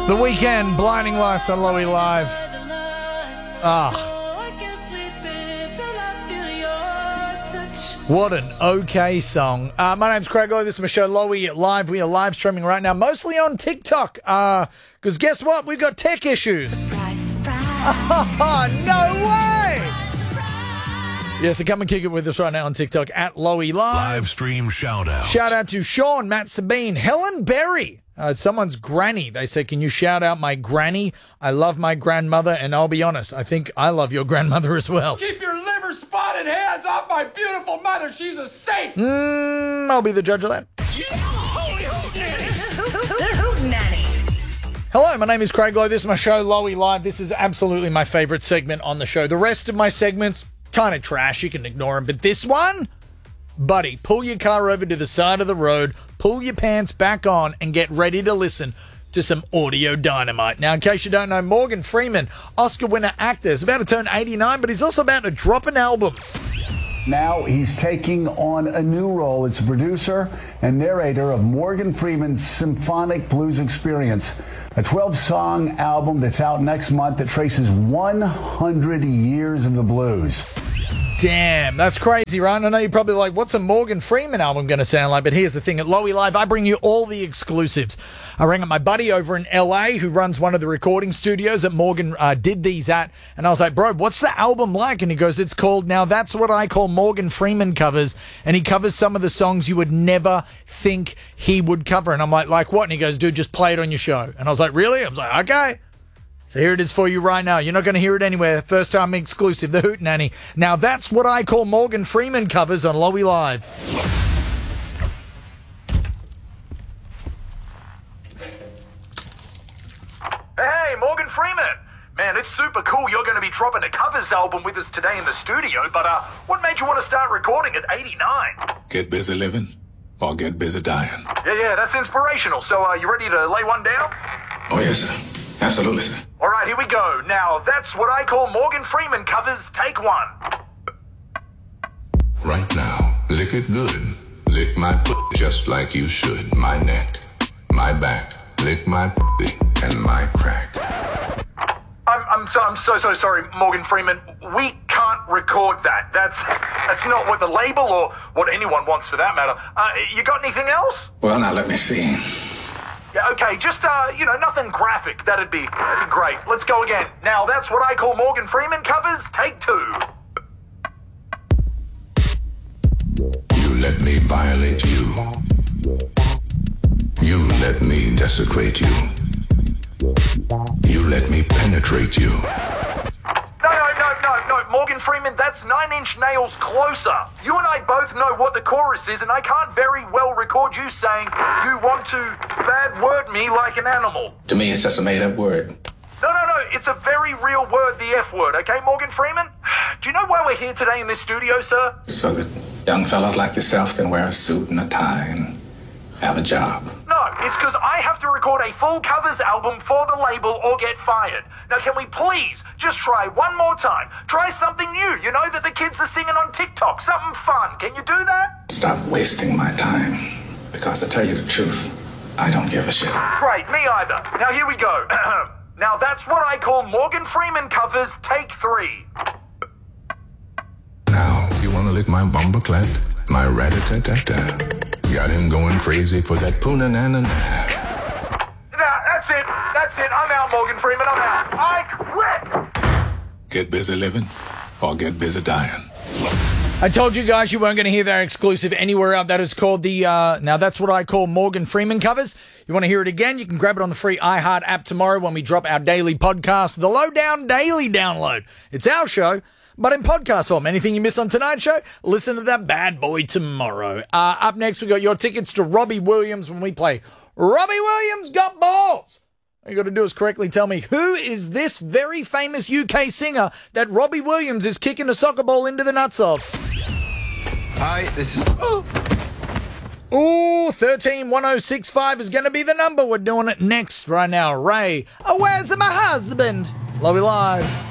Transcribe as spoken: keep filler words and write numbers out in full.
The Weekend, Blinding Lights on Lowy Live. Ah. What an okay song. Uh, my name's Craig Lowe. This is my show, Lowy Live. We are live streaming right now, mostly on TikTok. Uh, because guess what? We've got tech issues. Surprise, surprise. Oh, no way! Yeah, so come and kick it with us right now on TikTok at Lowy Live. Live stream shout out. Shout out to Sean, Matt Sabine, Helen Berry. Uh, it's someone's granny. They said, can you shout out my granny? I love my grandmother, and I'll be honest, I think I love your grandmother as well. Keep your liver spotted hands off my beautiful mother. She's a saint. Mm, I'll be the judge of that. The Hoot Nanny. Hello, my name is Craig Lowe. This is my show, Lowy Live. This is absolutely my favorite segment on the show. The rest of my segments, kind of trash. You can ignore them. But this one, buddy, pull your car over to the side of the road, pull your pants back on, and get ready to listen to some audio dynamite. Now, in case you don't know, Morgan Freeman, Oscar winner actor, is about to turn eighty-nine, but he's also about to drop an album. Now he's taking on a new role as producer and narrator of Morgan Freeman's Symphonic Blues Experience, a twelve-song album that's out next month that traces one hundred years of the blues. Damn, that's crazy, right? I know you're probably like, what's a Morgan Freeman album going to sound like? But here's the thing. At Lowy Live, I bring you all the exclusives. I rang up my buddy over in L A who runs one of the recording studios that Morgan uh, did these at. And I was like, bro, what's the album like? And he goes, it's called Now That's What I Call Morgan Freeman Covers. And he covers some of the songs you would never think he would cover. And I'm like, like what? And he goes, dude, just play it on your show. And I was like, really? I was like, okay. So here it is for you right now. You're not going to hear it anywhere. First time exclusive, The Hoot Nanny. Now that's what I call Morgan Freeman covers on Lowy Live. Hey, Morgan Freeman. Man, it's super cool you're going to be dropping a covers album with us today in the studio, but uh, what made you want to start recording at eighty-nine? Get busy living or get busy dying. Yeah, yeah, that's inspirational. So, uh, you ready to lay one down? Oh, yes, sir. Absolutely, sir. All right, here we go. Now, that's what I call Morgan Freeman covers. Take one. Right now, lick it good. Lick my p- just like you should. My neck, my back. Lick my p- and my crack. I'm, I'm so, I'm so, so sorry, Morgan Freeman. We can't record that. That's, that's not what the label or what anyone wants for that matter. Uh, you got anything else? Well, now let me see. Yeah, okay, just, uh, you know, nothing graphic. That'd be, that'd be great. Let's go again. Now, that's what I call Morgan Freeman covers. Take two. You let me violate you. You let me desecrate you. You let me penetrate you. No, no, no, no, no, Morgan Freeman, that's Nine Inch Nails Closer. You and I both know what the chorus is, and I can't very well record you saying you want to bad word me like an animal. To me, it's just a made-up word. No, no, no, it's a very real word, the F word, okay, Morgan Freeman? Do you know why we're here today in this studio, sir? So that young fellas like yourself can wear a suit and a tie and have a job. No, it's because I have to record a full covers album for the label or get fired. Now, can we please just try one more time? Try something new, you know, that the kids are singing on TikTok. Something fun. Can you do that? Stop wasting my time. Because to tell you the truth, I don't give a shit. Great, me either. Now, here we go. Now, that's what I call Morgan Freeman covers. Take three. Now, you want to lick my bumperclat? My rat-a-tat-tat-tat. Got him going crazy for that poona-na-na-na. Nah, that's it. That's it. I'm out, Morgan Freeman. I'm out. I quit. Get busy living or get busy dying. I told you guys you weren't going to hear that exclusive anywhere out. That is called the, uh, now that's what I call Morgan Freeman covers. You want to hear it again? You can grab it on the free iHeart app tomorrow when we drop our daily podcast, the Lowdown Daily Download. It's our show, but in podcast form. Anything you miss on tonight's show, listen to that bad boy tomorrow. Uh, up next, we got your tickets to Robbie Williams when we play Robbie Williams Got Balls. All you got to do is correctly tell me, who is this very famous U K singer that Robbie Williams is kicking a soccer ball into the nuts of? Hi, this is... Ooh, thirteen one oh six five is going to be the number. We're doing it next right now. Ray, oh, where's my husband? Lowy Live.